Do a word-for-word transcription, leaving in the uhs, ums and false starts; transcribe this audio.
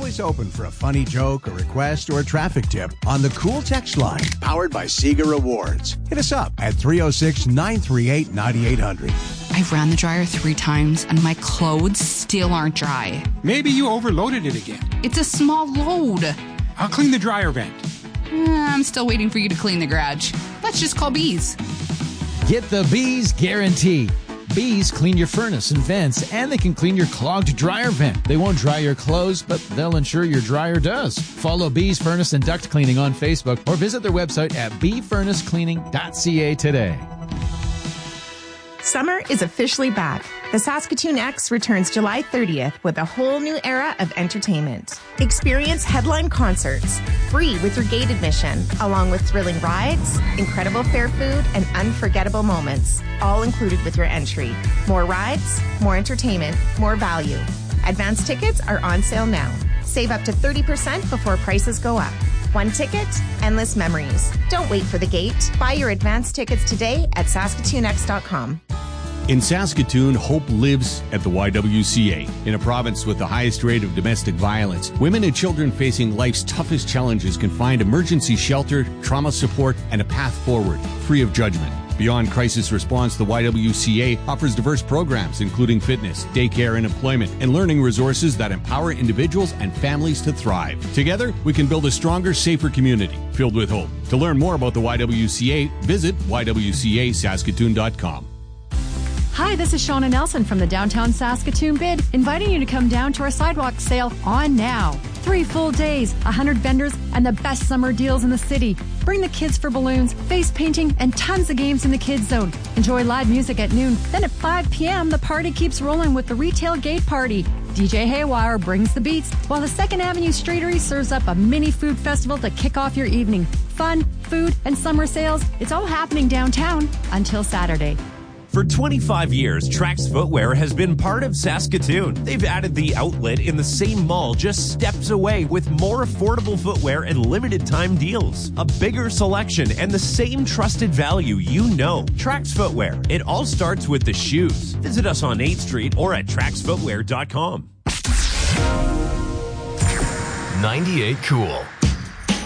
always open for a funny joke, a request, or a traffic tip on the Cool Text line, powered by Sega Rewards. Hit us up at three oh six, nine three eight, nine eight hundred. I've ran the dryer three times and my clothes still aren't dry. Maybe you overloaded it again. It's a small load. I'll clean the dryer vent. I'm still waiting for you to clean the garage. Let's just call Bees. Get the Bees guarantee. Bees clean your furnace and vents, and they can clean your clogged dryer vent. They won't dry your clothes, but they'll ensure your dryer does. Follow Bees Furnace and Duct Cleaning on Facebook or visit their website at bee furnace cleaning dot c a today. Summer is officially back. The Saskatoon X returns July thirtieth with a whole new era of entertainment. Experience headline concerts, free with your gate admission, along with thrilling rides, incredible fair food, and unforgettable moments, all included with your entry. More rides, more entertainment, more value. Advance tickets are on sale now. Save up to thirty percent before prices go up. One ticket, endless memories. Don't wait for the gate. Buy your advance tickets today at saskatoon x dot com. In Saskatoon, hope lives at the Y W C A. In a province with the highest rate of domestic violence, women and children facing life's toughest challenges can find emergency shelter, trauma support, and a path forward, free of judgment. Beyond crisis response, the Y W C A offers diverse programs, including fitness, daycare and employment, and learning resources that empower individuals and families to thrive. Together, we can build a stronger, safer community filled with hope. To learn more about the Y W C A, visit y w c a saskatoon dot com. Hi, this is Shauna Nelson from the Downtown Saskatoon Bid, inviting you to come down to our sidewalk sale on now. Three full days, one hundred vendors, and the best summer deals in the city. Bring the kids for balloons, face painting, and tons of games in the kids zone. Enjoy live music at noon. Then at five p.m., the party keeps rolling with the Retail Gate Party. D J Haywire brings the beats, while the Second Avenue Streetery serves up a mini food festival to kick off your evening. Fun, food, and summer sales. It's all happening downtown until Saturday. For twenty-five years, Trax Footwear has been part of Saskatoon. They've added the outlet in the same mall just steps away with more affordable footwear and limited time deals. A bigger selection and the same trusted value you know. Trax Footwear. It all starts with the shoes. Visit us on eighth Street or at trax footwear dot com. ninety-eight Cool.